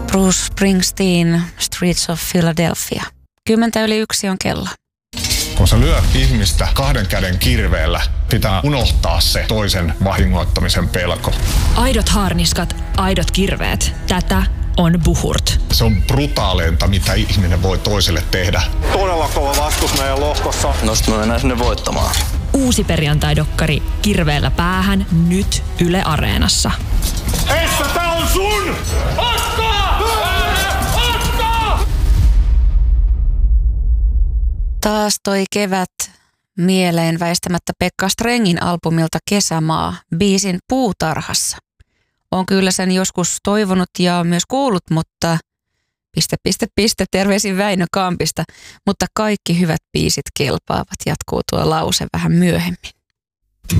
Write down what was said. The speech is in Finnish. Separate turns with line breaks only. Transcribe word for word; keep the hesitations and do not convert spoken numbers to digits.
Bruce Springsteen, Streets of Philadelphia. Kymmentä yli yksi on kello.
Kun sä lyöt ihmistä kahden käden kirveellä, pitää unohtaa se toisen vahingoittamisen pelko.
Aidot haarniskat, aidot kirveet. Tätä on Buhurt.
Se on brutaaleinta, mitä ihminen voi toiselle tehdä.
Todella kova vastus meidän lohkossa.
No sit me mennään sinne voittamaan.
Uusi perjantai-dokkari Kirveellä päähän nyt Yle Areenassa.
Essa, tää on sun! Ottaa! Ottaa!
Taas toi kevät mieleen väistämättä Pekka Strengin albumilta Kesämaa, biisin Puutarhassa. Olen kyllä sen joskus toivonut ja myös kuullut, mutta piste, piste, piste, terveisin Väinö Kampista. Mutta kaikki hyvät biisit kelpaavat, jatkuu tuo lause vähän myöhemmin.